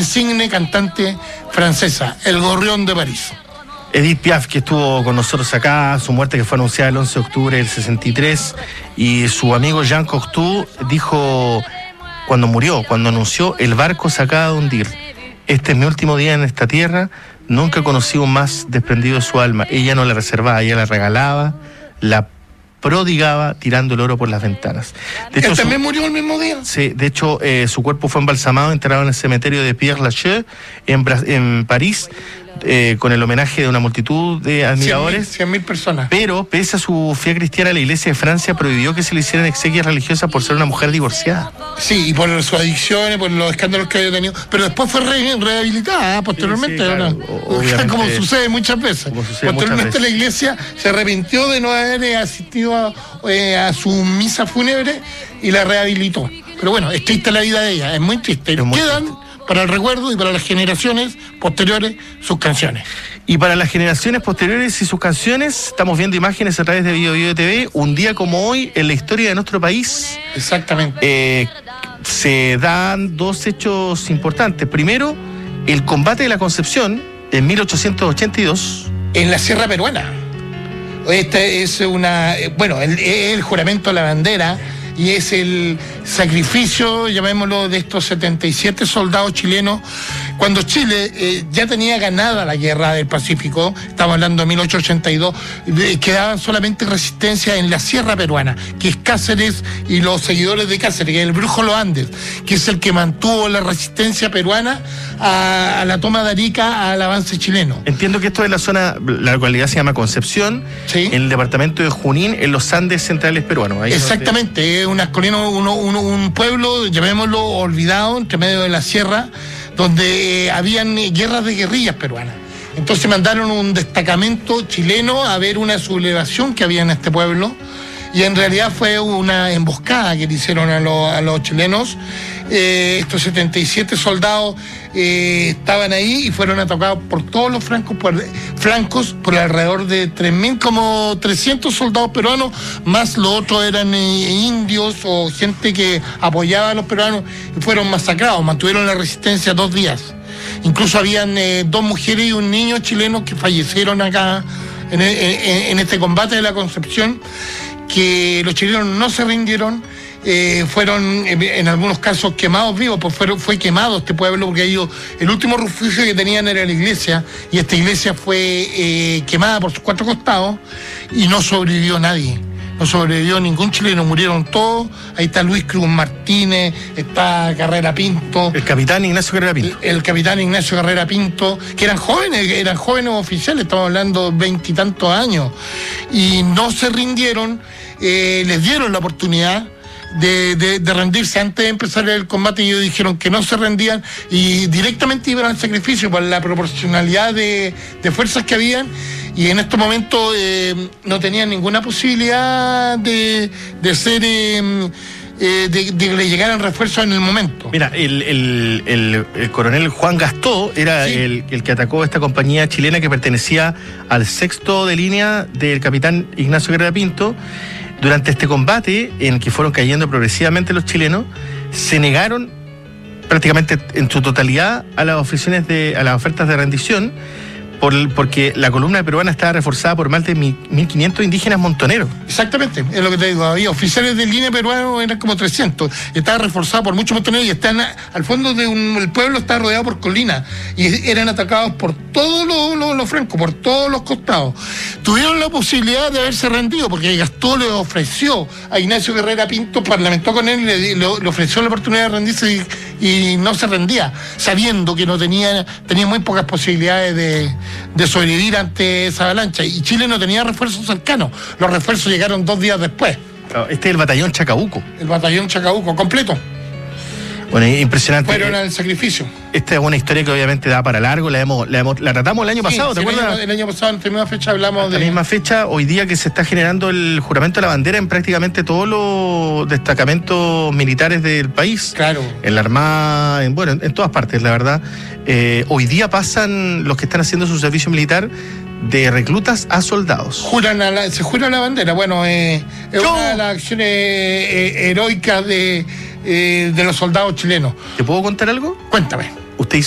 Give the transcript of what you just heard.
insigne cantante francesa, El Gorrión de París. Edith Piaf, que estuvo con nosotros acá, su muerte que fue anunciada el 11 de octubre del 63, y su amigo Jean Cocteau dijo cuando murió, cuando anunció: el barco se acaba de hundir, este es mi último día en esta tierra, nunca he conocido un más desprendido de su alma. Ella no la reservaba, ella la regalaba, la prodigaba tirando el oro por las ventanas. De hecho, también murió el mismo día. Sí, de hecho, su cuerpo fue embalsamado, enterrado en el cementerio de Père Lachaise en París, con el homenaje de una multitud de admiradores. 100.000 personas. Pero, pese a su fe cristiana, la Iglesia de Francia prohibió que se le hicieran exequias religiosas por ser una mujer divorciada. Sí, y por sus adicciones, por los escándalos que había tenido. Pero después fue rehabilitada posteriormente. Sí, claro, como sucede muchas veces. Posteriormente la Iglesia se arrepintió de no haber asistido a su misa fúnebre y la rehabilitó. Pero bueno, es triste la vida de ella, es muy triste. Quedan para el recuerdo y para las generaciones posteriores sus canciones. Y para las generaciones posteriores y sus canciones, estamos viendo imágenes a través de Bio TV, un día como hoy en la historia de nuestro país. Exactamente. Se dan dos hechos importantes. Primero, el combate de la Concepción en 1882. En la Sierra Peruana. Esta es el juramento a la bandera. Y es el sacrificio, llamémoslo, de estos 77 soldados chilenos, cuando Chile ya tenía ganada la guerra del Pacífico, estamos hablando de 1882, quedaba solamente resistencia en la Sierra Peruana, que es Cáceres y los seguidores de Cáceres, que es el Brujo Los Andes, que es el que mantuvo la resistencia peruana a la toma de Arica, al avance chileno. Entiendo que esto es la zona, la localidad se llama Concepción, ¿sí?, en el departamento de Junín, en los Andes centrales peruanos. Ahí exactamente, unas colinas, un pueblo, llamémoslo, olvidado, entre medio de la sierra, donde habían guerras de guerrillas peruanas. Entonces mandaron un destacamento chileno a ver una sublevación que había en este pueblo, y en realidad fue una emboscada que le hicieron a los chilenos. Estos 77 soldados estaban ahí y fueron atacados por todos los flancos por alrededor de 3.000, como 300 soldados peruanos, más los otros eran indios o gente que apoyaba a los peruanos, y fueron masacrados. Mantuvieron la resistencia 2 días. Incluso habían 2 mujeres y un niño chileno que fallecieron acá en este combate de la Concepción, que los chilenos no se rindieron. Fueron en algunos casos quemados vivos, pues fue quemado este pueblo, porque ellos, el último refugio que tenían era la iglesia, y esta iglesia fue quemada por sus 4 costados, y no sobrevivió nadie. No sobrevivió ningún chileno, murieron todos. Ahí está Luis Cruz Martínez, está Carrera Pinto. El capitán Ignacio Carrera Pinto. El capitán Ignacio Carrera Pinto, que eran jóvenes oficiales, estamos hablando de 20 y tantos años. Y no se rindieron, les dieron la oportunidad de rendirse antes de empezar el combate, y ellos dijeron que no se rendían y directamente iban al sacrificio por la proporcionalidad de fuerzas que habían, y en estos momentos no tenían ninguna posibilidad de ser de que le llegaran refuerzos en el momento. Mira, el coronel Juan Gastó era sí, el que atacó esta compañía chilena que pertenecía al 6º de línea del capitán Ignacio Carrera Pinto. Durante este combate, en que fueron cayendo progresivamente los chilenos, se negaron prácticamente en su totalidad a las ofertas de rendición, porque la columna peruana estaba reforzada por más de 1.500 indígenas montoneros. Exactamente, es lo que te digo. Había oficiales de línea peruanos, eran como 300. Estaba reforzada por muchos montoneros, y están al fondo el pueblo está rodeado por colinas, y eran atacados por todos los francos, por todos los costados. Tuvieron la posibilidad de haberse rendido, porque Gastón le ofreció a Ignacio Carrera Pinto, parlamentó con él y le ofreció la oportunidad de rendirse, y no se rendía, sabiendo que no tenía muy pocas posibilidades de sobrevivir ante esa avalancha, y Chile no tenía refuerzos cercanos. Los refuerzos llegaron 2 días después. Este es el batallón Chacabuco. El batallón Chacabuco, completo. Bueno, impresionante. Fueron al sacrificio. Esta es una historia que obviamente da para largo, la tratamos el año pasado, ¿te acuerdas? El año pasado, en la misma fecha, hablamos de... la misma fecha, hoy día que se está generando el juramento de la bandera en prácticamente todos los destacamentos militares del país. Claro. En la Armada, en todas partes, la verdad. Hoy día pasan los que están haciendo su servicio militar de reclutas a soldados. Se juran la bandera. Bueno, es una de las acciones heroicas de los soldados chilenos. ¿Te puedo contar algo? Cuéntame.